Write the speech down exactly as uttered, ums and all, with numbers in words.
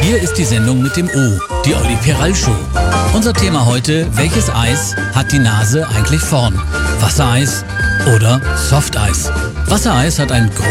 Hier ist die Sendung mit dem O, die Olli Peral Show. Unser Thema heute: Welches Eis hat die Nase eigentlich vorn? Wassereis oder Softeis? Wassereis hat ein